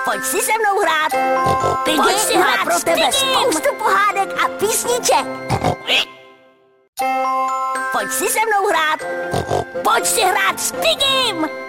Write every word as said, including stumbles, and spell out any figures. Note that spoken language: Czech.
Pojď si se mnou hrát. Piggy, pojď si hrát pro tebe spoustu pohádek a písniček. Pojď si se mnou hrát. Pojď si hrát s Piggym.